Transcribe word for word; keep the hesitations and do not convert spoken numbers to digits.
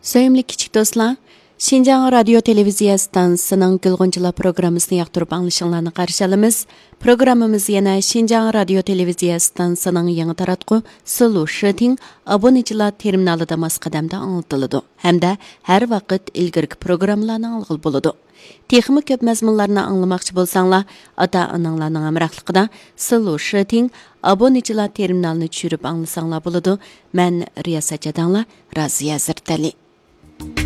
Söyümlü kichik do'stlar, Şinjan Radio Televiziya stansiyasining Gulg'unchilar programmasini yoqtirib anglashinglarni qarshi olamiz. Programmamiz yana Şinjan Radio Televiziya stansiyasining yangi taratqu Sulu Shiting obunachilar terminalida masqadamda anglitiladi hamda har vaqt ilgirki programmalarni alg'il bo'ladi. Texmi ko'p mazmunlarni anglamoqchi bo'lsanglar, ota-onanglarning hamrohligida Sulu Shiting obunachilar terminalini tushirib anglasanglar bo'ladi. Men Riyosat Jadanglar, Raziya Zirtali.